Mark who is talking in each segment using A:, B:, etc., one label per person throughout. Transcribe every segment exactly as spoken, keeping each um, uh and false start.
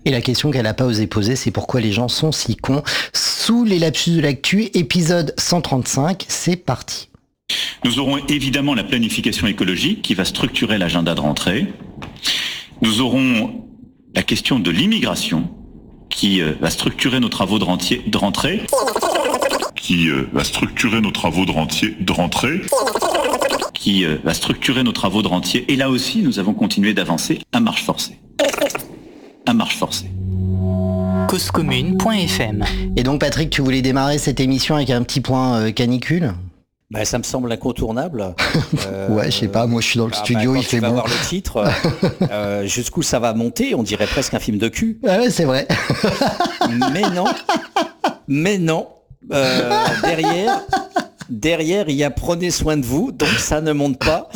A: Et la question qu'elle n'a pas osé poser, c'est pourquoi les gens sont si cons. Sous les lapsus de l'actu, épisode cent trente-cinq, c'est parti.
B: Nous aurons évidemment la planification écologique qui va structurer l'agenda de rentrée. Nous aurons la question de l'immigration qui euh, va structurer nos travaux de, rentier, de rentrée.
C: Qui euh, va structurer nos travaux de, rentier, de rentrée.
B: Qui euh, va structurer nos travaux de rentier. Et là aussi, nous avons continué d'avancer à marche forcée. À marche forcée.
D: cause commune point f m.
A: Et donc Patrick, tu voulais démarrer cette émission avec un petit point euh, canicule ?
E: Bah, ça me semble incontournable.
A: Euh, ouais, je sais pas, moi je suis dans le
E: bah,
A: studio,
E: bah,
A: il fait
E: bon. Tu vas
A: bon.
E: voir le titre, euh, jusqu'où ça va monter, on dirait presque un film de cul.
A: Ah ouais, c'est vrai.
E: Mais non, mais non, euh, derrière... Derrière, il y a prenez soin de vous, donc ça ne monte pas.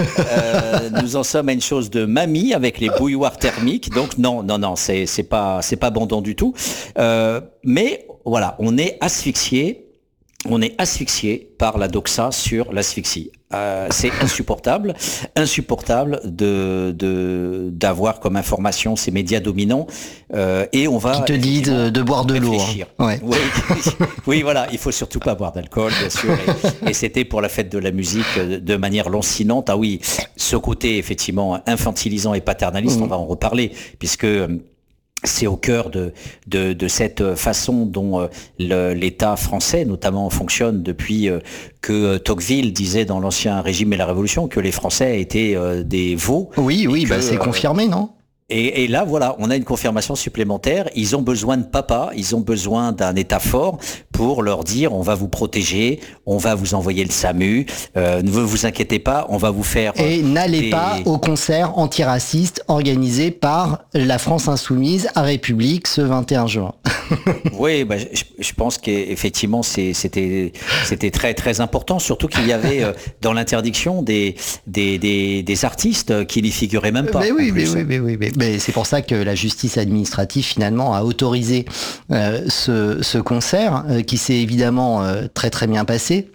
E: Euh, nous en sommes à une chose de mamie avec les bouilloires thermiques, donc non, non, non, c'est c'est pas c'est pas abondant du tout. Euh, mais voilà, on est asphyxié. On est asphyxié par la doxa sur l'asphyxie. Euh, c'est insupportable, insupportable de de d'avoir comme information ces médias dominants euh, et on va
A: qui te disent de, de boire de l'eau. Hein. Ouais.
E: Oui, oui, voilà, il faut surtout pas boire d'alcool, bien sûr. Et, et c'était pour la fête de la musique de manière lancinante. Ah oui, ce côté effectivement infantilisant et paternaliste, mmh. on va en reparler puisque c'est au cœur de, de, de cette façon dont euh, le, l'État français, notamment, fonctionne depuis euh, que euh, Tocqueville disait dans l'Ancien Régime et la Révolution que les Français étaient euh, des veaux.
A: Oui, oui,
E: que,
A: bah c'est euh, confirmé, non ?
E: Et, et là, voilà, on a une confirmation supplémentaire. Ils ont besoin de papa, ils ont besoin d'un État fort pour leur dire on va vous protéger, on va vous envoyer le SAMU, euh, ne vous inquiétez pas, on va vous faire...
A: Et n'allez
E: des...
A: pas au concert antiraciste organisé par la France Insoumise à République ce vingt et un juin.
E: Oui, bah, je, je pense qu'effectivement c'est, c'était, c'était très très important, surtout qu'il y avait euh, dans l'interdiction des, des, des, des artistes qui n'y figuraient même pas.
A: Mais oui, mais oui, mais oui, mais Mais c'est pour ça que la justice administrative finalement a autorisé euh, ce, ce concert euh, qui s'est évidemment euh, très très bien passé.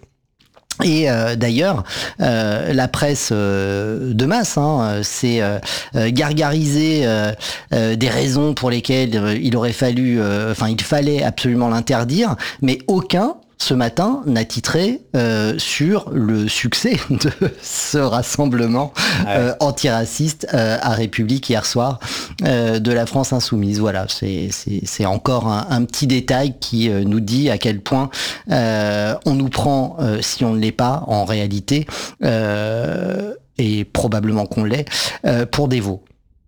A: Et euh, d'ailleurs, euh, la presse euh, de masse hein, s'est euh, gargarisé euh, euh, des raisons pour lesquelles euh, il aurait fallu, enfin euh, il fallait absolument l'interdire, mais aucun ce matin n'a titré euh, sur le succès de ce rassemblement euh, ouais. antiraciste euh, à République hier soir euh, de la France Insoumise. Voilà, c'est, c'est, c'est encore un, un petit détail qui euh, nous dit à quel point euh, on nous prend, euh, si on ne l'est pas en réalité, euh, et probablement qu'on l'est, euh, pour des veaux.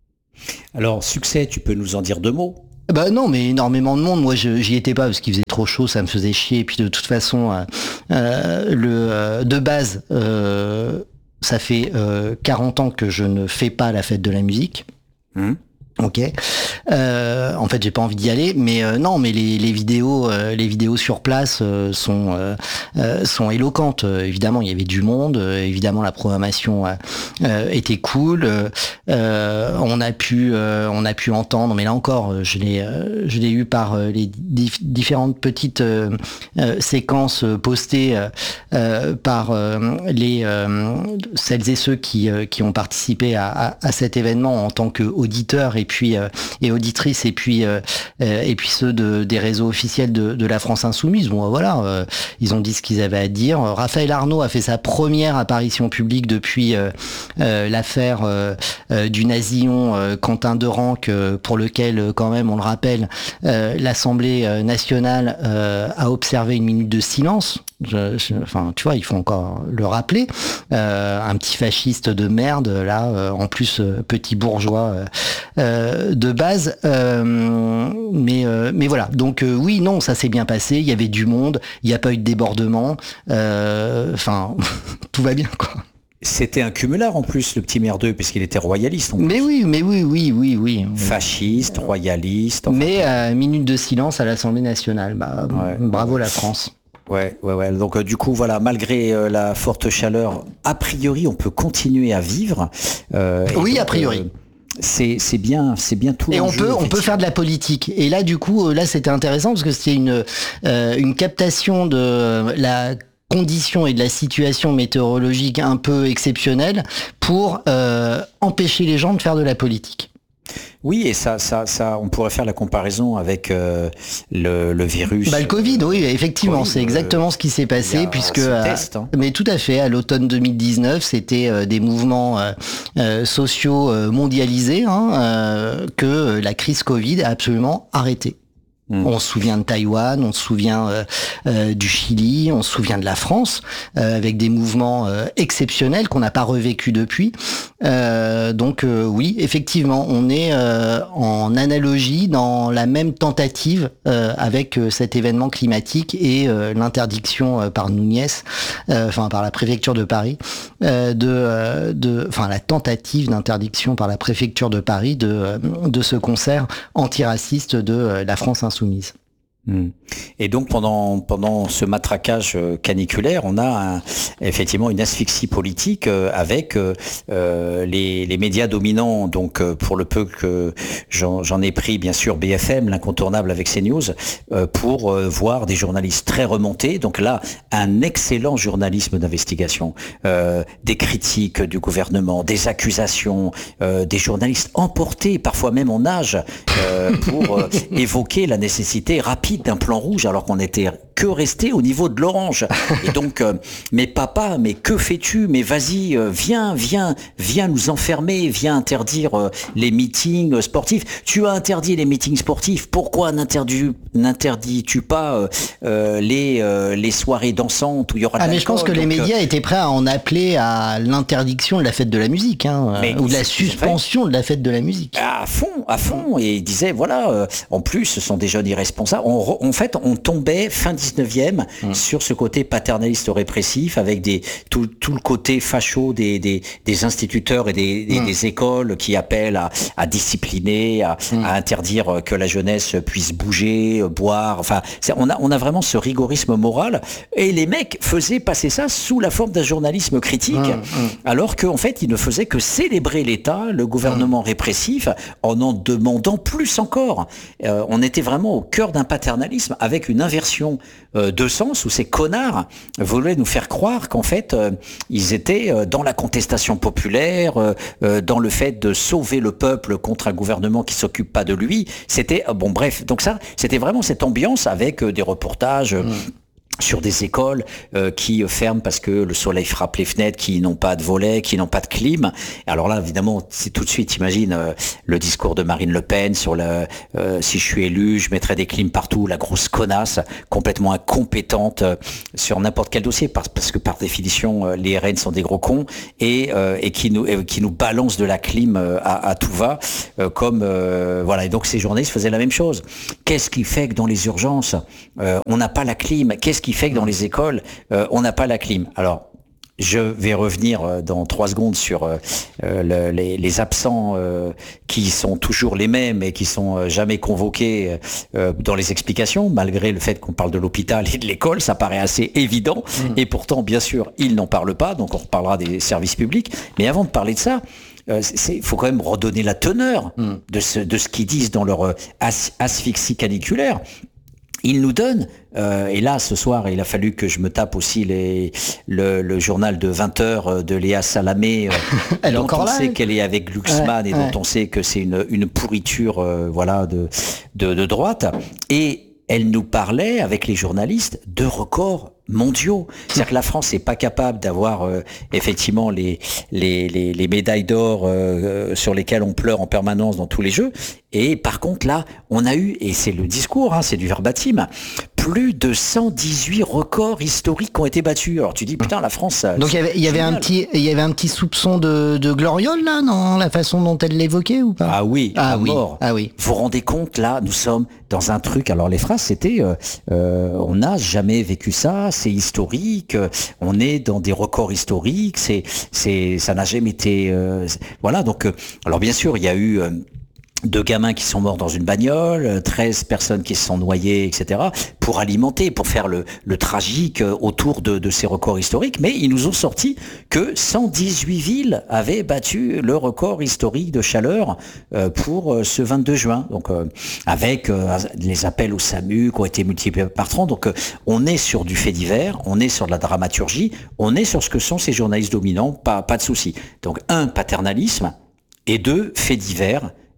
E: Alors, succès, tu peux nous en dire deux mots ?
A: Bah non, mais énormément de monde. Moi, je, j'y étais pas parce qu'il faisait trop chaud, ça me faisait chier. Et puis de toute façon, euh, euh, le euh, de base, euh, ça fait euh, quarante ans que je ne fais pas la fête de la musique. Mmh. Ok. Euh, en fait, j'ai pas envie d'y aller, mais euh, non, mais les, les vidéos, euh, les vidéos sur place euh, sont euh, euh, sont éloquentes. Euh, évidemment, il y avait du monde. Euh, évidemment, la programmation euh, euh, était cool. Euh, on a pu, euh, on a pu entendre, mais là encore, je l'ai, euh, je l'ai eu par euh, les dif- différentes petites euh, euh, séquences postées euh, euh, par euh, les euh, celles et ceux qui euh, qui ont participé à, à, à cet événement en tant qu'auditeurs et et puis euh, et auditrices et puis euh, euh, et puis ceux de, des réseaux officiels de, de la France Insoumise. Bon voilà, euh, ils ont dit ce qu'ils avaient à dire. Raphaël Arnaud a fait sa première apparition publique depuis euh, euh, l'affaire euh, euh, du nasillon euh, Quentin Derenque, euh, pour lequel euh, quand même on le rappelle, euh, l'Assemblée nationale euh, a observé une minute de silence. Je, je, enfin, tu vois, il faut encore le rappeler. Euh, un petit fasciste de merde, là, euh, en plus euh, petit bourgeois euh, de base. Euh, mais, euh, mais voilà. Donc euh, oui, non, ça s'est bien passé. Il y avait du monde. Il n'y a pas eu de débordement. Enfin, tout va bien, quoi.
E: C'était un cumulard en plus, le petit merdeux, puisqu'il était royaliste. En
A: mais
E: plus.
A: oui, mais oui, oui, oui, oui.
E: Fasciste, royaliste.
A: Enfin, mais euh, minute de silence à l'Assemblée nationale. Bah,
E: ouais,
A: bravo
E: ouais.
A: la France.
E: Ouais, ouais, ouais. Donc euh, du coup, voilà, malgré euh, la forte chaleur, a priori, on peut continuer à vivre.
A: Euh, oui, donc, a priori. Euh,
E: c'est c'est bien, c'est bien tout.
A: Et on peut on peut faire de la politique. Et là, du coup, là, c'était intéressant parce que c'était une euh, une captation de la conditions et de la situation météorologique un peu exceptionnelle pour euh, empêcher les gens de faire de la politique.
E: Oui, et ça, ça, ça, on pourrait faire la comparaison avec euh, le, le virus.
A: Bah, le Covid, oui, effectivement, COVID, c'est exactement euh, ce qui s'est passé, puisque, euh, test, hein. mais tout à fait, à l'automne deux mille dix-neuf, c'était euh, des mouvements euh, euh, sociaux euh, mondialisés hein, euh, que la crise Covid a absolument arrêté. Mmh. On se souvient de Taïwan, on se souvient euh, euh, du Chili, on se souvient de la France, euh, avec des mouvements euh, exceptionnels qu'on n'a pas revécu depuis. Euh, donc euh, oui, effectivement, on est euh, en analogie dans la même tentative euh, avec euh, cet événement climatique et euh, l'interdiction euh, par Núñez, euh, enfin par la préfecture de Paris, euh, de, euh, de, enfin la tentative d'interdiction par la préfecture de Paris de euh, de ce concert antiraciste de euh, la France insoumise.
E: Mmh. Et donc pendant pendant ce matraquage caniculaire, on a un, effectivement une asphyxie politique euh, avec euh, les, les médias dominants. Donc euh, pour le peu que j'en, j'en ai pris bien sûr B F M, l'incontournable avec CNews, euh, pour euh, voir des journalistes très remontés. Donc là, un excellent journalisme d'investigation, euh, des critiques du gouvernement, des accusations, euh, des journalistes emportés, parfois même en âge, euh, pour euh, évoquer la nécessité rapide d'un plan rouge alors qu'on était que resté au niveau de l'orange. Et donc, euh, mais papa, mais que fais-tu? Mais vas-y, euh, viens, viens, viens nous enfermer, viens interdire euh, les meetings sportifs. Tu as interdit les meetings sportifs. Pourquoi n'interdis, n'interdis-tu pas euh, euh, les euh, les soirées dansantes où il y aura de
A: Ah mais je pense que
E: donc,
A: les médias
E: euh,
A: étaient prêts à en appeler à l'interdiction de la fête de la musique, hein,
E: mais
A: ou de la suspension de la fête de la musique.
E: À fond, à fond. Et ils disaient, voilà, euh, en plus, ce sont des jeunes irresponsables. On, en fait, on tombait fin dix-neuvième mmh. sur ce côté paternaliste répressif avec des tout, tout le côté facho des, des, des instituteurs et des, des, mmh. des écoles qui appellent à, à discipliner, à, mmh. à interdire que la jeunesse puisse bouger, boire. Enfin, c'est, on a on a vraiment ce rigorisme moral. Et les mecs faisaient passer ça sous la forme d'un journalisme critique, mmh. Mmh. alors qu'en fait, ils ne faisaient que célébrer l'État, le gouvernement mmh. répressif, en en demandant plus encore. Euh, on était vraiment au cœur d'un paternalisme avec une inversion euh, de sens où ces connards voulaient nous faire croire qu'en fait euh, ils étaient euh, dans la contestation populaire, euh, euh, dans le fait de sauver le peuple contre un gouvernement qui s'occupe pas de lui. C'était euh, bon bref, donc ça c'était vraiment cette ambiance avec euh, des reportages euh, mmh. sur des écoles euh, qui ferment parce que le soleil frappe les fenêtres, qui n'ont pas de volets, qui n'ont pas de clim. Alors là, évidemment, c'est tout de suite, imagine euh, le discours de Marine Le Pen sur le euh, si je suis élu, je mettrai des clims partout, la grosse connasse, complètement incompétente euh, sur n'importe quel dossier, parce, parce que par définition, euh, les R N sont des gros cons et, euh, et qui nous et qui nous balancent de la clim euh, à, à tout va, euh, comme euh, voilà. Et donc ces journalistes faisaient la même chose. Qu'est-ce qui fait que dans les urgences, euh, on n'a pas la clim? Qu'est-ce qui fait que dans les écoles, euh, on n'a pas la clim? Alors, je vais revenir euh, dans trois secondes sur euh, le, les, les absents euh, qui sont toujours les mêmes et qui sont euh, jamais convoqués euh, dans les explications, malgré le fait qu'on parle de l'hôpital et de l'école, ça paraît assez évident. Mmh. Et pourtant, bien sûr, ils n'en parlent pas, donc on reparlera des services publics. Mais avant de parler de ça, il euh, faut quand même redonner la teneur mmh. de, ce, de ce qu'ils disent dans leur euh, as, asphyxie caniculaire. Ils nous donnent, euh, et là ce soir il a fallu que je me tape aussi les, le, le journal de vingt heures de Léa Salamé, euh,
A: Elle
E: dont
A: encore
E: on
A: là,
E: sait
A: elle
E: qu'elle est avec Glucksmann ouais, et ouais. dont on sait que c'est une, une pourriture euh, voilà, de, de, de droite. Et elle nous parlait avec les journalistes de records mondiaux. C'est-à-dire que la France n'est pas capable d'avoir euh, effectivement les, les, les, les médailles d'or euh, sur lesquelles on pleure en permanence dans tous les jeux. Et par contre là, on a eu, et c'est le discours, hein, c'est du verbatim, plus de cent dix-huit records historiques ont été battus. Alors tu dis putain, la France. Ça,
A: donc il y avait, il y avait un petit, il y avait un petit soupçon de, de gloriole là dans la façon dont elle l'évoquait ou pas?
E: Ah oui,
A: ah
E: à
A: oui,
E: mort.
A: ah oui.
E: Vous vous rendez compte là, nous sommes dans un truc. Alors les phrases c'était, euh, euh, on n'a jamais vécu ça. C'est historique, on est dans des records historiques, c'est, c'est, ça n'a jamais été, euh, voilà. Donc, euh, alors bien sûr, il y a eu euh, deux gamins qui sont morts dans une bagnole, treize personnes qui se sont noyées, et cetera, pour alimenter, pour faire le, le tragique autour de, de ces records historiques. Mais ils nous ont sorti que cent dix-huit villes avaient battu le record historique de chaleur euh, pour ce vingt-deux juin. Donc, euh, avec euh, les appels au SAMU qui ont été multipliés par trente. Donc, euh, on est sur du fait divers, on est sur de la dramaturgie, on est sur ce que sont ces journalistes dominants, pas, pas de souci. Donc, un, paternalisme, et deux, fait divers,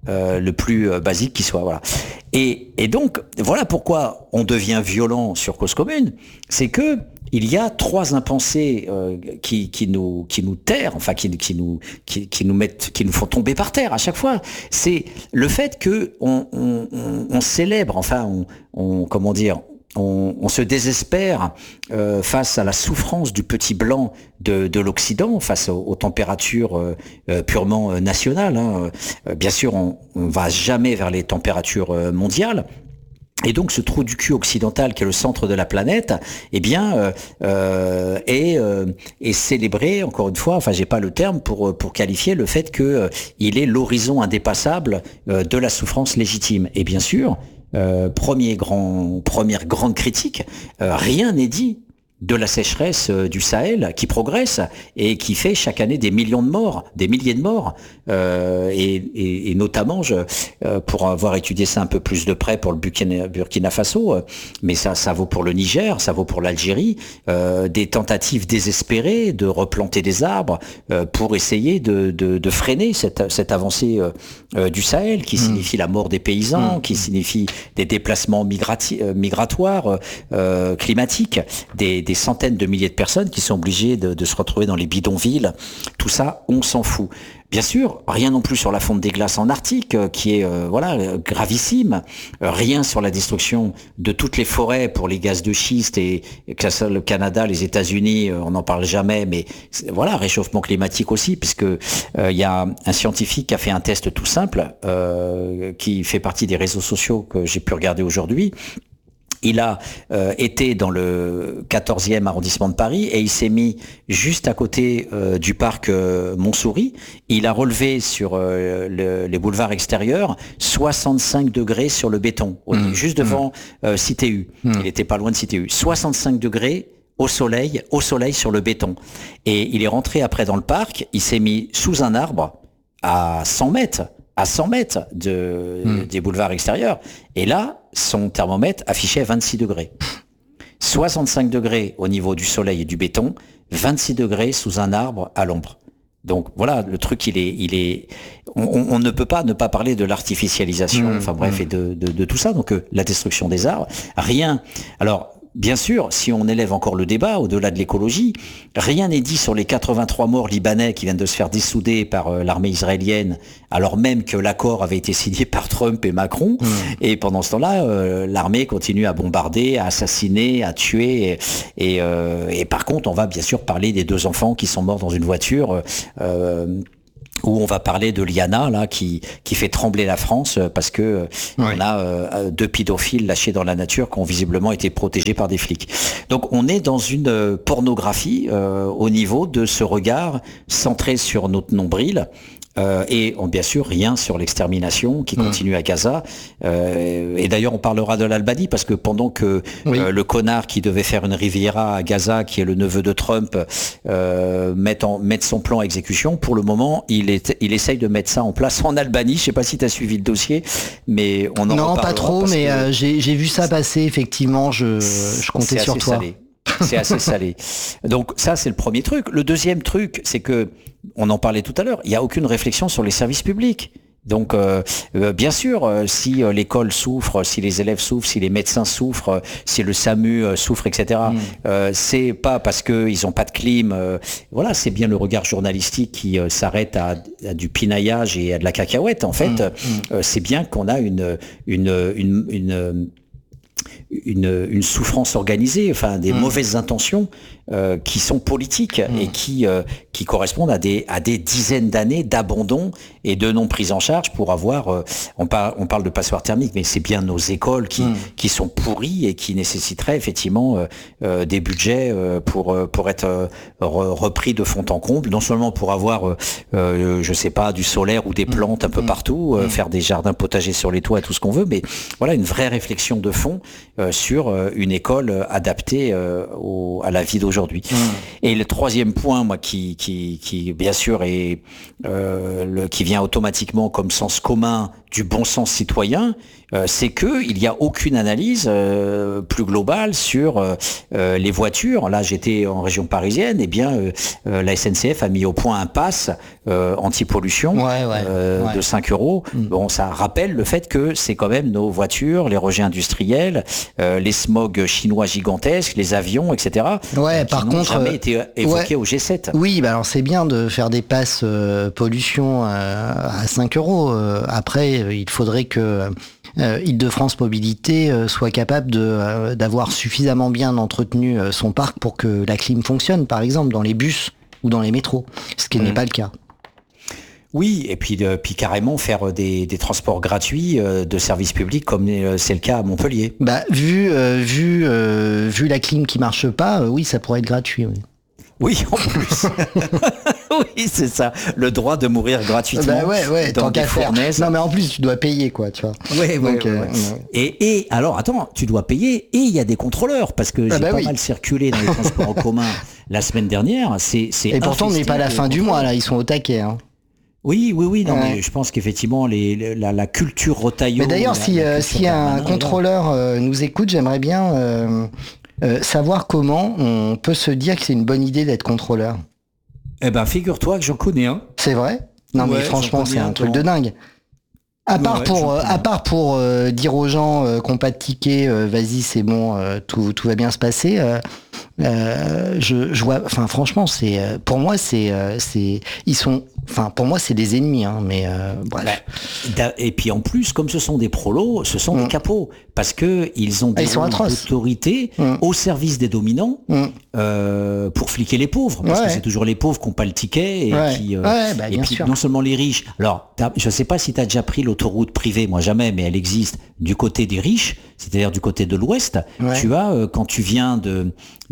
E: euh, le plus euh, basique qui soit. Voilà. Et, et donc, voilà pourquoi on devient violent sur Cause Commune, c'est que il y a trois impensés euh, qui, qui nous qui nous terrent, enfin qui, qui nous qui, qui nous mettent, qui nous font tomber par terre à chaque fois. C'est le fait que on, on, on, on célèbre, enfin on, on comment dire. On, on se désespère euh, face à la souffrance du petit blanc de, de l'Occident, face aux, aux températures euh, euh, purement euh, nationales. Hein. Euh, bien sûr, on ne va jamais vers les températures euh, mondiales. Et donc ce trou du cul occidental qui est le centre de la planète, eh bien, euh, euh, est, euh, est célébré encore une fois. Enfin, j'ai pas le terme pour pour qualifier le fait que euh, il est l'horizon indépassable euh, de la souffrance légitime. Et bien sûr. Euh, premier grand, première grande critique, euh, rien n'est dit de la sécheresse euh, du Sahel qui progresse et qui fait chaque année des millions de morts, des milliers de morts. Euh, et, et, et notamment, je, euh, pour avoir étudié ça un peu plus de près pour le Burkina, Burkina Faso, euh, mais ça, ça vaut pour le Niger, ça vaut pour l'Algérie, euh, des tentatives désespérées de replanter des arbres euh, pour essayer de, de, de freiner cette, cette avancée euh, euh, du Sahel, qui mmh. signifie la mort des paysans, mmh. qui signifie des déplacements migrati- euh, migratoires, euh, climatiques, des, des centaines de milliers de personnes qui sont obligées de, de se retrouver dans les bidonvilles. Tout ça, on s'en fout. Bien sûr, rien non plus sur la fonte des glaces en Arctique, euh, qui est euh, voilà euh, gravissime. Euh, rien sur la destruction de toutes les forêts pour les gaz de schiste et, et que ça soit le Canada, les États-Unis, euh, on n'en parle jamais. Mais voilà, réchauffement climatique aussi, puisque il euh, y a un scientifique qui a fait un test tout simple, euh, qui fait partie des réseaux sociaux que j'ai pu regarder aujourd'hui. Il a euh, été dans le quatorzième arrondissement de Paris et il s'est mis juste à côté euh, du parc euh, Montsouris. Il a relevé sur euh, le, les boulevards extérieurs soixante-cinq degrés sur le béton, mmh. juste devant mmh. euh, Cité U. Mmh. Il était pas loin de Cité U. soixante-cinq degrés au soleil, au soleil sur le béton. Et il est rentré après dans le parc, il s'est mis sous un arbre à cent mètres. à cent mètres de, mmh. des boulevards extérieurs. Et là, son thermomètre affichait vingt-six degrés. soixante-cinq degrés au niveau du soleil et du béton, vingt-six degrés sous un arbre à l'ombre. Donc voilà, le truc, il est, il est, on, on ne peut pas ne pas parler de l'artificialisation, mmh. enfin bref, mmh. et de, de, de tout ça. Donc euh, la destruction des arbres, rien. Alors, bien sûr, si on élève encore le débat au-delà de l'écologie, rien n'est dit sur les quatre-vingt-trois morts libanais qui viennent de se faire dessouder par euh, l'armée israélienne, alors même que l'accord avait été signé par Trump et Macron. Mmh. Et pendant ce temps-là, euh, l'armée continue à bombarder, à assassiner, à tuer. Et, et, euh, et par contre, on va bien sûr parler des deux enfants qui sont morts dans une voiture. Euh, où on va parler de Liana là qui qui fait trembler la France parce que oui. on a euh, deux pédophiles lâchés dans la nature qui ont visiblement été protégés par des flics. Donc on est dans une euh, pornographie euh, au niveau de ce regard centré sur notre nombril. Euh, et on, bien sûr rien sur l'extermination qui continue mmh. à Gaza. Euh, et d'ailleurs on parlera de l'Albanie parce que pendant que oui. euh, le connard qui devait faire une Riviera à Gaza, qui est le neveu de Trump, euh, met, en, met son plan à exécution, pour le moment il, est, il essaye de mettre ça en place en Albanie. Je sais pas si tu as suivi le dossier, mais on en
A: non pas trop, mais euh, j'ai, j'ai vu ça passer effectivement. Je, je comptais sur toi.
E: Salé. C'est assez salé. Donc ça, c'est le premier truc. Le deuxième truc, c'est que, on en parlait tout à l'heure, il n'y a aucune réflexion sur les services publics. Donc, euh, euh, bien sûr, euh, si euh, l'école souffre, si les élèves souffrent, si les médecins souffrent, euh, si le SAMU euh, souffre, et cetera, mmh. euh, c'est pas parce qu'ils n'ont pas de clim. Euh, voilà, c'est bien le regard journalistique qui euh, s'arrête à, à du pinaillage et à de la cacahuète. En fait, mmh. euh, c'est bien qu'on a une une une, une Une, une souffrance organisée, enfin des mmh. mauvaises intentions euh, qui sont politiques mmh. et qui euh, qui correspondent à des à des dizaines d'années d'abandon et de non prise en charge pour avoir. Euh, on parle on parle de passoires thermiques, mais c'est bien nos écoles qui mmh. qui sont pourries et qui nécessiteraient effectivement euh, euh, des budgets euh, pour euh, pour être euh, re, repris de fond en comble, non seulement pour avoir euh, euh, je sais pas du solaire ou des plantes mmh. un peu mmh. partout, euh, mmh. faire des jardins potagers sur les toits, tout ce qu'on veut, mais voilà une vraie réflexion de fond. Euh, sur euh, une école euh, adaptée euh, au, à la vie d'aujourd'hui. Mmh. Et le troisième point, moi, qui, qui, qui bien sûr est euh, le, qui vient automatiquement comme sens commun du bon sens citoyen, euh, c'est que il n'y a aucune analyse euh, plus globale sur euh, euh, les voitures. Là, j'étais en région parisienne, et bien euh, euh, la S N C F a mis au point un pass euh, anti-pollution
A: ouais, ouais,
E: euh,
A: ouais.
E: de cinq euros. Mmh. Bon, ça rappelle le fait que c'est quand même nos voitures, les rejets industriels, euh, les smogs chinois gigantesques, les avions, et cetera.
A: Ouais,
E: qui
A: par
E: n'ont
A: contre,
E: jamais été évoqués
A: ouais,
E: au G sept.
A: Oui, bah alors c'est bien de faire des passes euh, pollution euh, à cinq euros. Euh, après, euh, il faudrait que euh, Île-de-France Mobilité euh, soit capable de euh, d'avoir suffisamment bien entretenu euh, son parc pour que la clim fonctionne, par exemple, dans les bus ou dans les métros, ce qui mmh. n'est pas le cas.
E: Oui, et puis, euh, puis carrément faire des, des transports gratuits euh, de services publics comme euh, c'est le cas à Montpellier.
A: Bah, vu, euh, vu, euh, vu la clim qui marche pas, euh, oui, ça pourrait être gratuit. Oui.
E: Oui, en plus. Oui, c'est ça. Le droit de mourir gratuitement.
A: Bah ouais, ouais,
E: dans
A: tant
E: des
A: qu'à faire.
E: fournaises.
A: Non, mais en plus, tu dois payer, quoi, tu vois.
E: Oui, oui, oui.
A: euh,
E: et, et alors, attends, tu dois payer et il y a des contrôleurs parce que
A: ah
E: j'ai
A: bah
E: pas
A: oui.
E: mal circulé dans les transports en commun la sème dernière. C'est, c'est
A: et pourtant, on n'est pas à la fin du mois, là. Ils sont au taquet, hein.
E: Oui, oui, oui. Non,
A: ouais.
E: mais je pense qu'effectivement, les, la, la culture rotaillot.
A: Mais d'ailleurs, la, si, la si un contrôleur euh, nous écoute, j'aimerais bien euh, euh, savoir comment on peut se dire que c'est une bonne idée d'être contrôleur.
E: Eh ben, figure-toi que j'en connais un.
A: C'est vrai ? Non, ouais, mais franchement, c'est un truc de dingue. À part, ouais, pour, euh, à part pour euh, dire aux gens euh, qui n'ont pas de ticket, euh, vas-y, c'est bon, euh, tout, tout va bien se passer. Euh, euh, je, je vois, enfin, franchement, c'est, euh, pour moi, c'est, euh, c'est, ils sont, enfin, pour moi, c'est des ennemis, hein, mais euh, bref.
E: Bah, et puis en plus, comme ce sont des prolos, ce sont mmh. des capots, parce que ils ont des
A: ah,
E: autorités mmh. au service des dominants mmh. euh, pour fliquer les pauvres, parce ouais. que c'est toujours les pauvres qui n'ont pas le ticket et
A: ouais.
E: qui, euh,
A: ouais, bah,
E: et puis
A: sûr.
E: non seulement les riches. Alors, je ne sais pas si tu as déjà pris l'autoroute privée, moi jamais, mais elle existe du côté des riches, c'est-à-dire du côté de l'Ouest. Ouais. Tu as euh, quand tu viens de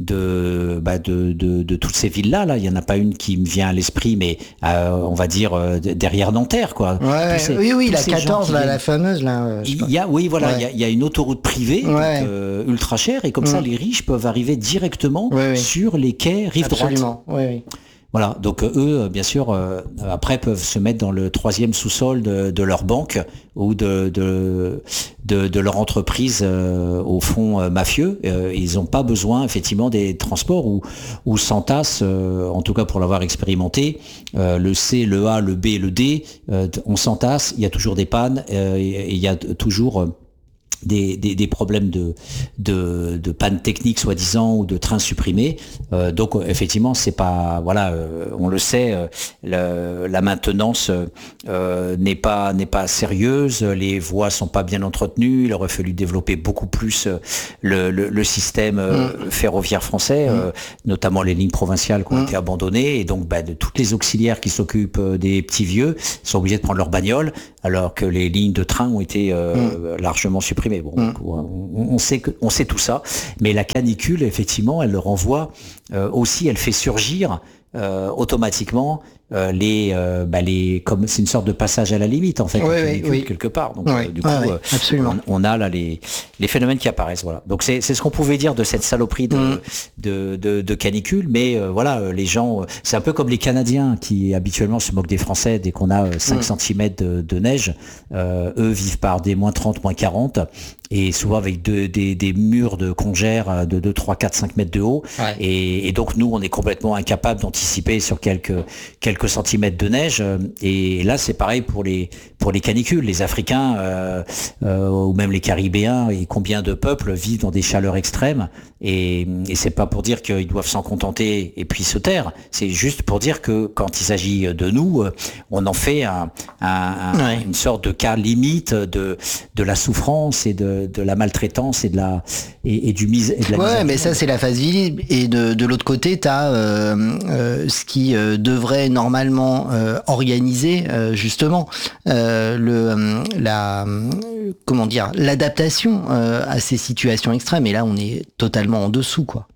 E: de, bah de de de toutes ces villes là, là, il y en a pas une qui me vient à l'esprit, mais euh, on va dire euh, derrière Nanterre, quoi.
A: Ouais, ces, oui, oui, la quatorze, là, viennent, la fameuse là. Euh,
E: il y a, oui, voilà, il ouais. y, a, il y a une autoroute privée
A: ouais.
E: donc, euh, ultra chère et comme mmh. ça, les riches peuvent arriver directement
A: ouais, ouais.
E: sur les quais rive droite.
A: Absolument. Oui, oui.
E: Voilà, donc eux, bien sûr, euh, après peuvent se mettre dans le troisième sous-sol de, de leur banque ou de de de, de leur entreprise euh, au fond euh, mafieux. Euh, ils n'ont pas besoin effectivement des transports où où s'entassent, euh, en tout cas pour l'avoir expérimenté, euh, le C, le A, le B, le D, euh, on s'entasse. Il y a toujours des pannes euh, et il y a toujours euh, Des, des, des problèmes de, de, de panne technique soi-disant ou de trains supprimés. Euh, donc effectivement, c'est pas voilà, euh, on le sait, euh, le, la maintenance euh, n'est pas n'est pas sérieuse, les voies sont pas bien entretenues. Il aurait fallu développer beaucoup plus le, le, le système euh, mmh. ferroviaire français, mmh. euh, notamment les lignes provinciales qui ont mmh. été abandonnées. Et donc, bah, de toutes les auxiliaires qui s'occupent des petits vieux sont obligés de prendre leur bagnole, alors que les lignes de train ont été euh, mmh. largement supprimées. Bon, mmh. on, on sait que, on sait tout ça, mais la canicule, effectivement, elle le renvoie euh, aussi, elle fait surgir euh, automatiquement euh, les, euh, bah les, comme c'est une sorte de passage à la limite en fait,
A: oui,
E: la canicule,
A: oui, oui.
E: quelque part. Donc
A: oui,
E: euh, du coup,
A: oui,
E: euh,
A: absolument.
E: On, on a là les, les phénomènes qui apparaissent. Voilà. Donc c'est, c'est ce qu'on pouvait dire de cette saloperie de, mmh. de, de, de canicule, mais euh, voilà, les gens, euh, c'est un peu comme les Canadiens qui habituellement se moquent des Français dès qu'on a euh, cinq mmh. centimètres de, de neige. Euh, eux vivent par des moins trente, moins quarante. Et souvent avec de, des, des murs de congère de deux, trois, quatre, cinq mètres de haut. Ouais. Et, et donc nous, on est complètement incapable d'anticiper sur quelques, quelques centimètres de neige. Et là, c'est pareil pour les, pour les canicules. Les Africains euh, euh, ou même les Caribéens, et combien de peuples vivent dans des chaleurs extrêmes. Et, et c'est pas pour dire qu'ils doivent s'en contenter et puis se taire. C'est juste pour dire que quand il s'agit de nous, on en fait un, un, un, ouais. une sorte de cas limite de, de la souffrance et de de la maltraitance et de la et, et du mise et de la
A: ouais mais ça c'est la phase visible et de de l'autre côté t'as euh, euh, ce qui euh, devrait normalement euh, organiser euh, justement euh, le euh, la euh, comment dire l'adaptation euh, à ces situations extrêmes et là on est totalement en dessous quoi.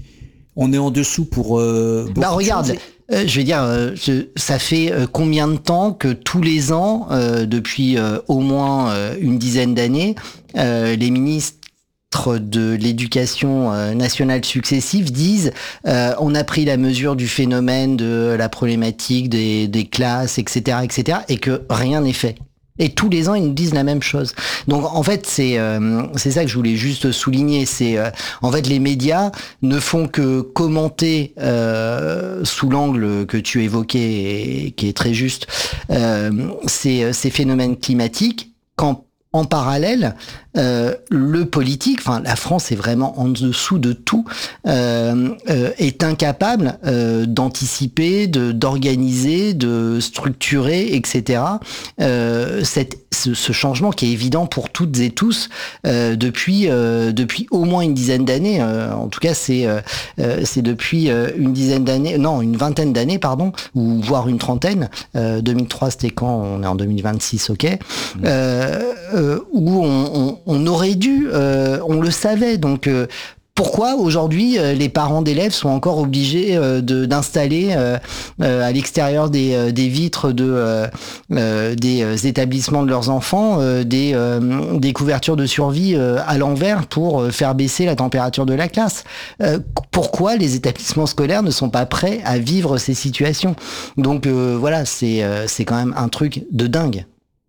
E: On est en dessous pour euh,
A: bah regarde Euh, je vais dire, euh, je, ça fait euh, combien de temps que tous les ans, euh, depuis euh, au moins euh, une dizaine d'années, euh, les ministres de l'éducation euh, nationale successifs disent euh, on a pris la mesure du phénomène de la problématique des, des classes, et cetera, et cetera, et que rien n'est fait. Et tous les ans, ils nous disent la même chose. Donc, en fait, c'est euh, c'est ça que je voulais juste souligner. C'est euh, en fait, les médias ne font que commenter euh, sous l'angle que tu évoquais et qui est très juste euh, ces, ces phénomènes climatiques. Quand en parallèle, euh, le politique, enfin la France est vraiment en dessous de tout, euh, euh, est incapable euh, d'anticiper, de d'organiser, de structurer, et cetera. Euh, cette, ce, ce changement qui est évident pour toutes et tous euh, depuis euh, depuis au moins une dizaine d'années. Euh, en tout cas, c'est euh, c'est depuis euh, une dizaine d'années, non, une vingtaine d'années, pardon, ou voire une trentaine. Euh, deux mille trois, c'était quand? On est en deux mille vingt-six, ok. Euh, euh, où on, on, on aurait dû, euh, on le savait, donc euh, pourquoi aujourd'hui euh, les parents d'élèves sont encore obligés euh, de d'installer euh, euh, à l'extérieur des, euh, des vitres de euh, euh, des euh, établissements de leurs enfants euh, des euh, des couvertures de survie euh, à l'envers pour euh, faire baisser la température de la classe. Euh, pourquoi les établissements scolaires ne sont pas prêts à vivre ces situations? Donc euh, voilà, c'est euh, c'est quand même un truc de dingue.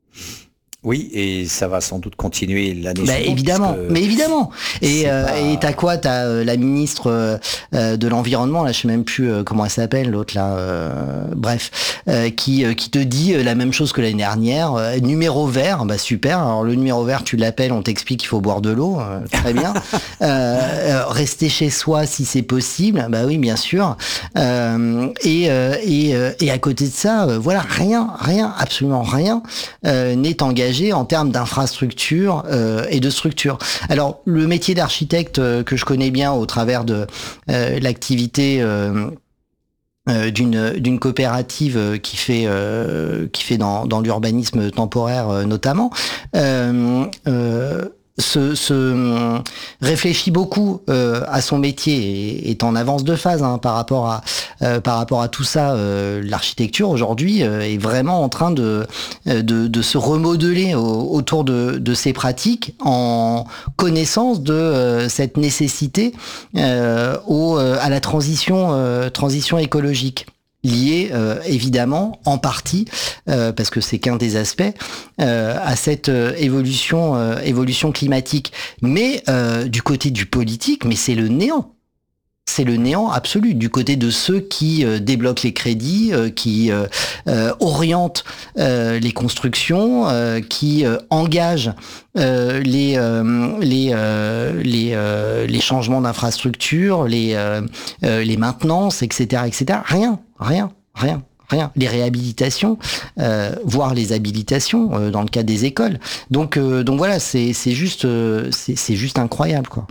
E: Oui, et ça va sans doute continuer l'année
A: bah,
E: suivante.
A: Évidemment, mais évidemment. Et euh,
E: pas...
A: et t'as quoi? T'as euh, la ministre euh, de l'environnement, là, je sais même plus euh, comment elle s'appelle, l'autre là. Euh, bref, euh, qui euh, qui te dit la même chose que l'année dernière. Euh, numéro vert, bah super. Alors le numéro vert, tu l'appelles, on t'explique qu'il faut boire de l'eau, euh, très bien. euh, euh, rester chez soi si c'est possible, bah oui, bien sûr. Euh, et euh, et euh, et à côté de ça, euh, voilà, rien, rien, absolument rien euh, n'est engagé en termes d'infrastructure euh, et de structure. Alors, le métier d'architecte euh, que je connais bien au travers de euh, l'activité euh, euh, d'une d'une coopérative qui fait euh, qui fait dans dans l'urbanisme temporaire euh, notamment. Euh, euh, Se, se réfléchit beaucoup euh, à son métier et est en avance de phase hein, par rapport à euh, par rapport à tout ça. Euh, l'architecture aujourd'hui euh, est vraiment en train de de, de se remodeler au, autour de, de ces pratiques en connaissance de euh, cette nécessité euh, au à la transition euh, transition écologique. Lié euh, évidemment en partie euh, parce que c'est qu'un des aspects euh, à cette euh, évolution euh, évolution climatique, mais euh, du côté du politique, mais c'est le néant. C'est le néant absolu du côté de ceux qui euh, débloquent les crédits, euh, qui euh, euh, orientent euh, les constructions, euh, qui euh, engagent euh, les euh, les euh, les euh, les changements d'infrastructure, les euh, euh, les maintenances, et cetera, et cetera. Rien, rien, rien. Rien. Les réhabilitations, euh, voire les habilitations euh, dans le cas des écoles. Donc, euh, donc voilà, c'est c'est juste, euh, c'est c'est juste incroyable, quoi.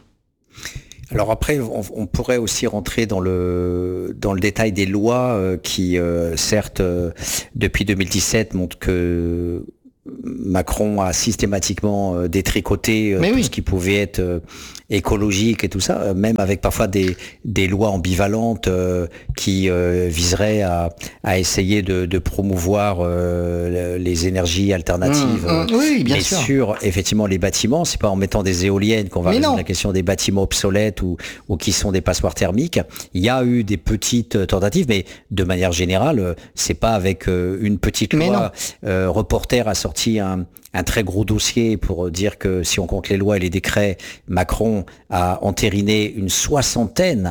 E: Alors après, on, on pourrait aussi rentrer dans le dans le détail des lois euh, qui, euh, certes, euh, depuis deux mille dix-sept, montrent que Macron a systématiquement euh, détricoté euh, tout
A: oui.
E: ce qui pouvait être euh, écologique et tout ça, euh, même avec parfois des des lois ambivalentes euh, qui euh, viseraient à à essayer de, de promouvoir euh, les énergies alternatives.
A: Mmh, mmh, oui, bien
E: mais
A: sûr.
E: sur effectivement les bâtiments, c'est pas en mettant des éoliennes qu'on va
A: mais
E: résoudre
A: non.
E: la question des bâtiments obsolètes ou ou qui sont des passoires thermiques. Il y a eu des petites tentatives, mais de manière générale, c'est pas avec euh, une petite loi. Euh, Reporter a sorti Un, un très gros dossier pour dire que si on compte les lois et les décrets, Macron a entériné une soixantaine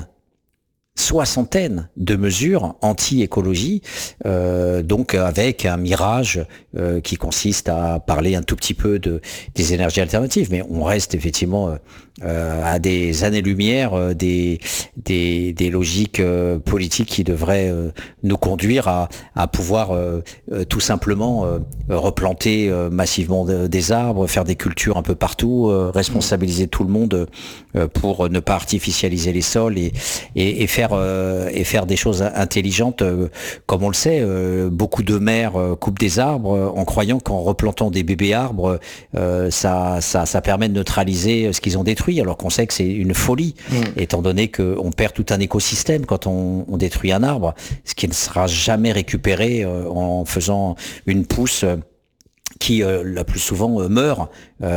E: soixantaine de mesures anti-écologie, euh, donc avec un mirage euh, qui consiste à parler un tout petit peu de des énergies alternatives, mais on reste effectivement euh, à des années-lumière euh, des, des des logiques euh, politiques qui devraient euh, nous conduire à à pouvoir euh, euh, tout simplement euh, replanter euh, massivement de, des arbres, faire des cultures un peu partout, euh, responsabiliser tout le monde euh, pour ne pas artificialiser les sols et et, et faire Euh, et faire des choses intelligentes, euh, comme on le sait, euh, beaucoup de maires euh, coupent des arbres euh, en croyant qu'en replantant des bébés arbres, euh, ça, ça, ça permet de neutraliser ce qu'ils ont détruit, alors qu'on sait que c'est une folie, mmh. étant donné qu'on perd tout un écosystème quand on, on détruit un arbre, ce qui ne sera jamais récupéré euh, en faisant une pousse. Euh, qui euh, la plus souvent euh, meurent.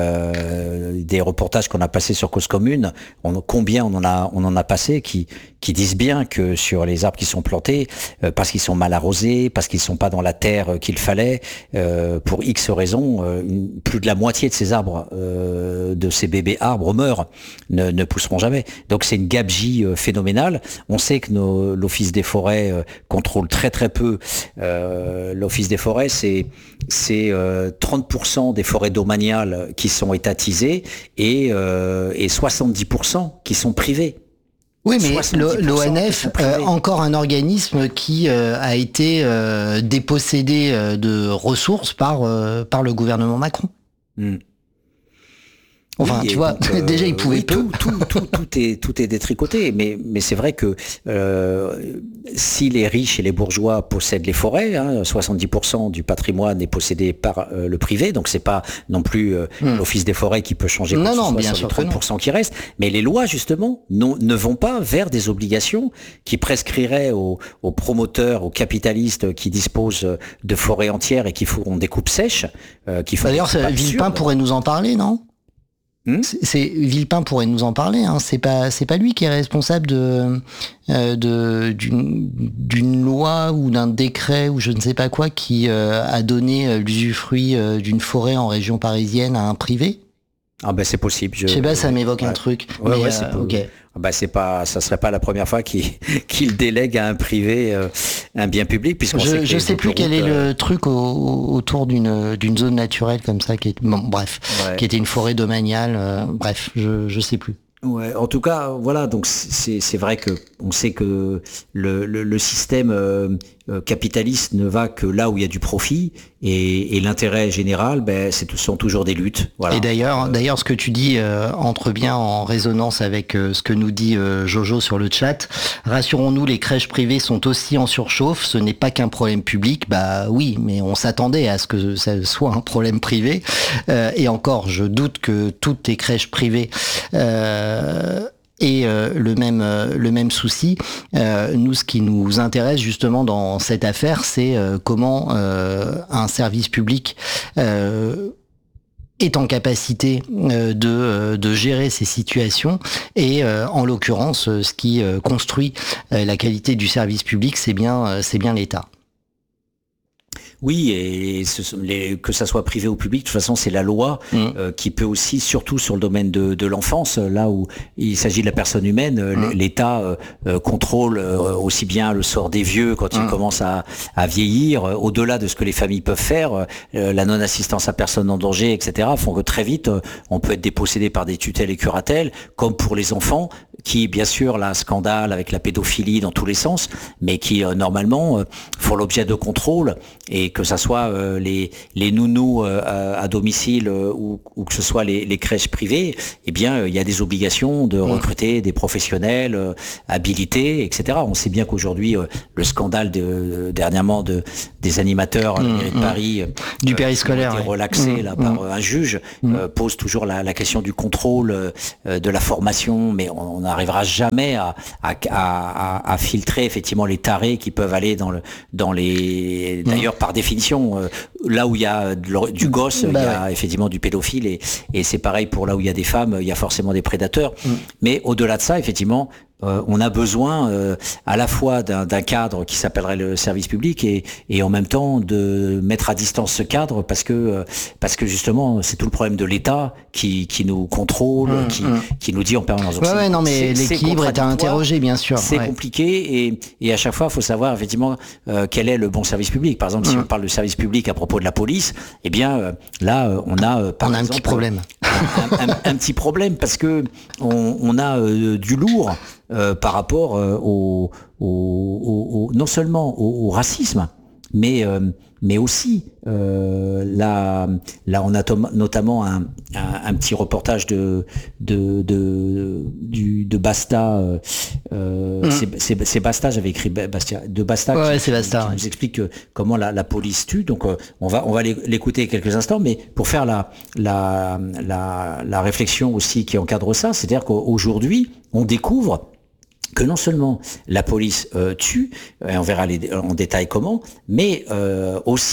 E: Euh, des reportages qu'on a passés sur Cause Commune, on, combien on en a, on en a passé qui qui disent bien que sur les arbres qui sont plantés, euh, parce qu'ils sont mal arrosés, parce qu'ils sont pas dans la terre qu'il fallait, euh, pour X raisons, euh, une, plus de la moitié de ces arbres, euh, de ces bébés arbres meurent, ne, ne pousseront jamais. Donc c'est une gabegie euh, phénoménale. On sait que nos, l'Office des forêts euh, contrôle très très peu. Euh, L'Office des forêts, c'est c'est euh, trente pour cent des forêts domaniales qui sont étatisées et, euh, et soixante-dix pour cent qui sont privées.
A: Oui, mais l'O N F, euh, encore un organisme qui euh, a été euh, dépossédé euh, de ressources par, euh, par le gouvernement Macron. Mm. Enfin, oui, tu vois, donc, euh, déjà, il pouvait
E: oui,
A: peu.
E: Tout, tout, tout, tout, est, tout est détricoté, mais, mais c'est vrai que euh, si les riches et les bourgeois possèdent les forêts, hein, soixante-dix pour cent du patrimoine est possédé par euh, le privé, donc c'est pas non plus euh, hmm. l'Office des forêts qui peut changer
A: non, non,
E: soit
A: bien
E: sur
A: sûr
E: les trente pour cent qui restent, mais les lois, justement, non, ne vont pas vers des obligations qui prescriraient aux, aux promoteurs, aux capitalistes qui disposent de forêts entières et qui feront des coupes sèches. Euh, qui
A: D'ailleurs, Villepin pourrait nous en parler, non ?
E: Hmm
A: c'est Villepin pourrait nous en parler. Hein. C'est pas c'est pas lui qui est responsable de euh, de d'une d'une loi ou d'un décret ou je ne sais pas quoi qui euh, a donné l'usufruit euh, d'une forêt en région parisienne à un privé.
E: Ah ben c'est possible.
A: Je, je sais pas, ça m'évoque
E: ouais.
A: un truc.
E: Ouais,
A: mais
E: ouais,
A: euh,
E: c'est
A: ok.
E: Bah c'est pas, ça serait pas la première fois qu'il qu'il délègue à un privé euh, un bien public, puisqu'on
A: je,
E: sait que
A: je sais plus quel est
E: euh...
A: le truc au, autour d'une d'une zone naturelle comme ça qui est bon, bref, ouais. qui était une forêt domaniale. Euh, bref, je je sais plus.
E: Ouais, en tout cas, voilà, donc c'est c'est vrai que on sait que le le, le système euh, capitaliste ne va que là où il y a du profit et, et l'intérêt général, ben c'est sont toujours des luttes. Voilà.
A: Et d'ailleurs, euh, d'ailleurs, ce que tu dis euh, entre bien en résonance avec euh, ce que nous dit euh, Jojo sur le chat. Rassurons-nous, les crèches privées sont aussi en surchauffe. Ce n'est pas qu'un problème public. Bah oui, mais on s'attendait à ce que ça soit un problème privé. Euh, et encore, je doute que toutes les crèches privées euh, et euh, le même euh, le même souci. Euh, nous, ce qui nous intéresse justement dans cette affaire, c'est euh, comment euh, un service public euh, est en capacité euh, de euh, de gérer ces situations et euh, en l'occurrence, ce qui euh, construit euh, la qualité du service public, c'est bien euh, c'est bien l'État.
E: Oui, et ce, les, que ça soit privé ou public, de toute façon, c'est la loi mmh. euh, qui peut aussi, surtout sur le domaine de, de l'enfance, là où il s'agit de la personne humaine, mmh. l'État euh, contrôle euh, aussi bien le sort des vieux quand mmh. ils commencent à, à vieillir, euh, au-delà de ce que les familles peuvent faire, euh, la non-assistance à personne en danger, et cetera, font que très vite, euh, on peut être dépossédé par des tutelles et curatelles, comme pour les enfants, qui, bien sûr, là, un scandale avec la pédophilie dans tous les sens, mais qui, euh, normalement, euh, font l'objet de contrôle, et que ça soit euh, les, les nounous euh, à domicile euh, ou, ou que ce soit les, les crèches privées, eh bien, il euh, y a des obligations de recruter des professionnels euh, habilités, et cetera. On sait bien qu'aujourd'hui, euh, le scandale de, de, dernièrement de, des animateurs à la mairie de Paris, euh,
A: du périscolaire,
E: qui ont été relaxés ouais. là, mmh. par euh, un juge, mmh. euh, pose toujours la, la question du contrôle, euh, de la formation, mais on n'arrivera jamais à, à, à, à filtrer effectivement les tarés qui peuvent aller dans, le, dans les... D'ailleurs, par définition, euh, là où il y a du gosse, bah il y a ouais. effectivement du pédophile, et, et c'est pareil pour là où il y a des femmes, il y a forcément des prédateurs. Mm. Mais au-delà de ça, effectivement, euh, on a besoin euh, à la fois d'un, d'un cadre qui s'appellerait le service public et, et en même temps de mettre à distance ce cadre parce que euh, parce que justement c'est tout le problème de l'État qui, qui nous contrôle, mmh, qui, mmh. qui nous dit en permanence.
A: Ouais, ouais, non mais c'est, l'équilibre est à interroger bien sûr.
E: C'est
A: ouais.
E: compliqué et, et à chaque fois il faut savoir effectivement euh, quel est le bon service public. Par exemple, mmh. si on parle de service public à propos de la police, eh bien euh, là euh, on a euh, par
A: on a
E: exemple,
A: un petit problème.
E: Un, un, un petit problème parce que on, on a euh, du lourd. Euh, par rapport euh, au, au, au, au non seulement au, au racisme, mais euh, mais aussi euh, là là on a tom- notamment un, un, un petit reportage de de de du de Basta euh, mmh. c'est, c'est, c'est Basta j'avais écrit Bastia de Basta
A: ouais,
E: qui,
A: c'est Basta,
E: qui
A: ouais.
E: nous explique que, comment la, la police tue. Donc euh, on va on va l'écouter quelques instants, mais pour faire la la la, la réflexion aussi qui encadre ça, c'est-à-dire qu'aujourd'hui on découvre que non seulement la police euh, tue, et on verra les, en détail comment, mais euh, aussi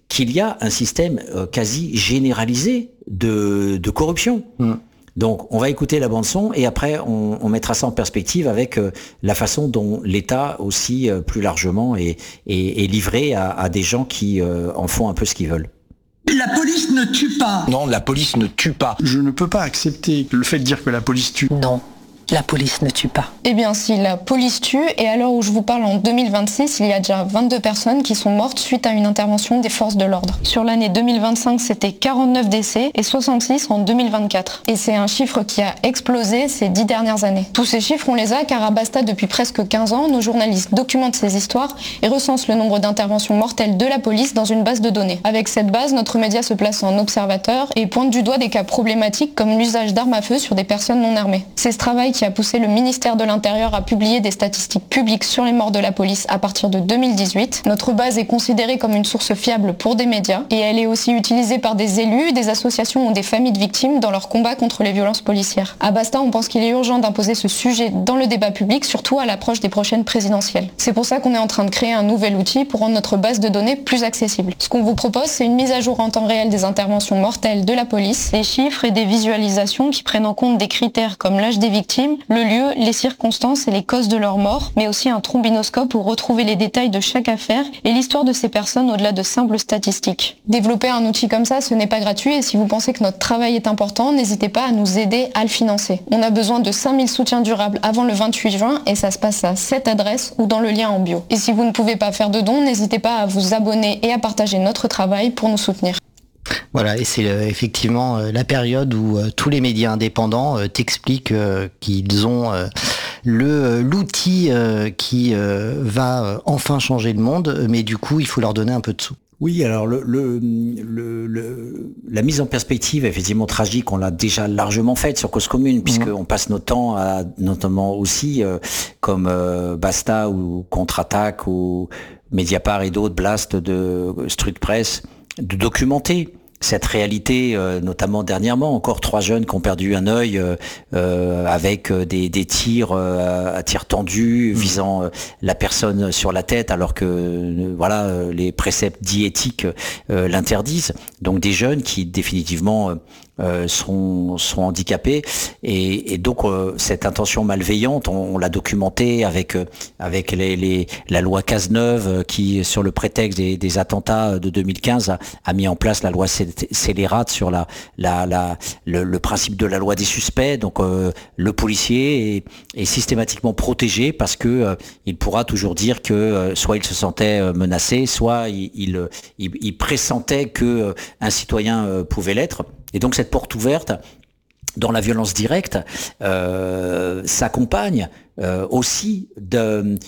E: qu'il y a un système euh, quasi généralisé de, de corruption. Mmh. Donc, on va écouter la bande-son et après, on, on mettra ça en perspective avec euh, la façon dont l'État aussi, euh, plus largement, est, est, est livré à, à des gens qui euh, en font un peu ce qu'ils veulent.
F: La police ne tue pas.
G: Non, la police ne tue pas.
H: Je ne peux pas accepter le fait de dire que la police tue.
I: Non. La police ne tue pas.
J: Eh bien si, la police tue, et à l'heure où je vous parle en deux mille vingt-six, il y a déjà vingt-deux personnes qui sont mortes suite à une intervention des forces de l'ordre. Sur l'année deux mille vingt-cinq, c'était quarante-neuf décès et soixante-six en deux mille vingt-quatre. Et c'est un chiffre qui a explosé ces dix dernières années. Tous ces chiffres, on les a car à Basta, depuis presque quinze ans, nos journalistes documentent ces histoires et recensent le nombre d'interventions mortelles de la police dans une base de données. Avec cette base, notre média se place en observateur et pointe du doigt des cas problématiques comme l'usage d'armes à feu sur des personnes non armées. C'est ce travail qui a poussé le ministère de l'Intérieur à publier des statistiques publiques sur les morts de la police à partir de deux mille dix-huit. Notre base est considérée comme une source fiable pour des médias et elle est aussi utilisée par des élus, des associations ou des familles de victimes dans leur combat contre les violences policières. À Basta, on pense qu'il est urgent d'imposer ce sujet dans le débat public, surtout à l'approche des prochaines présidentielles. C'est pour ça qu'on est en train de créer un nouvel outil pour rendre notre base de données plus accessible. Ce qu'on vous propose, c'est une mise à jour en temps réel des interventions mortelles de la police, des chiffres et des visualisations qui prennent en compte des critères comme l'âge des victimes, le lieu, les circonstances et les causes de leur mort, mais aussi un trombinoscope pour retrouver les détails de chaque affaire et l'histoire de ces personnes au-delà de simples statistiques. Développer un outil comme ça, ce n'est pas gratuit et si vous pensez que notre travail est important, n'hésitez pas à nous aider à le financer. On a besoin de cinq mille soutiens durables avant le vingt-huit juin et ça se passe à cette adresse ou dans le lien en bio. Et si vous ne pouvez pas faire de dons, n'hésitez pas à vous abonner et à partager notre travail pour nous soutenir.
A: Voilà, et c'est euh, effectivement euh, la période où euh, tous les médias indépendants euh, t'expliquent euh, qu'ils ont euh, le euh, l'outil euh, qui euh, va euh, enfin changer le monde, mais du coup, il faut leur donner un peu de sous.
E: Oui, alors le, le, le, le, la mise en perspective, effectivement tragique, on l'a déjà largement faite sur Cause Commune, puisqu'on mmh. passe notre temps, à, notamment aussi, euh, comme euh, Basta ou Contre-Attaque ou Mediapart et d'autres, Blast de Street Press, de documenter cette réalité, euh, notamment dernièrement, encore trois jeunes qui ont perdu un œil euh, euh, avec des, des tirs euh, à tir tendu mmh. visant euh, la personne sur la tête, alors que euh, voilà euh, les préceptes diétiques euh, l'interdisent. Donc des jeunes qui définitivement euh, Euh, sont, sont handicapés et, et donc euh, cette intention malveillante, on, on l'a documenté avec euh, avec les, les, la loi Cazeneuve euh, qui, sur le prétexte des, des attentats de deux mille quinze, a, a mis en place la loi scélérate sur la, la, la le, le principe de la loi des suspects. Donc euh, le policier est, est systématiquement protégé parce que euh, il pourra toujours dire que euh, soit il se sentait euh, menacé, soit il, il, il, il pressentait que euh, un citoyen euh, pouvait l'être. Et donc cette porte ouverte dans la violence directe euh, s'accompagne euh, aussi de,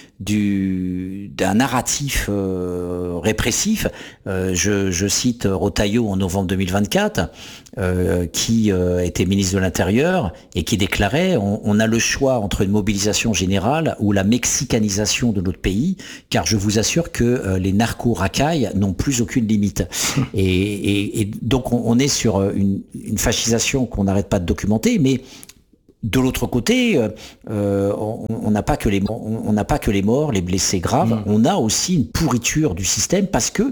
E: du, d'un narratif euh, répressif. Euh, je, je cite Rotaillot en novembre deux mille vingt-quatre, euh, qui euh, était ministre de l'Intérieur et qui déclarait on, on a le choix entre une mobilisation générale ou la mexicanisation de notre pays, car je vous assure que euh, les narco-racailles n'ont plus aucune limite. Et, et, et donc on, on est sur une, une fascisation qu'on n'arrête pas de documenter, mais de l'autre côté, euh, on n'a pas que les on n'a pas que les morts, les blessés graves. Mmh. On a aussi une pourriture du système parce que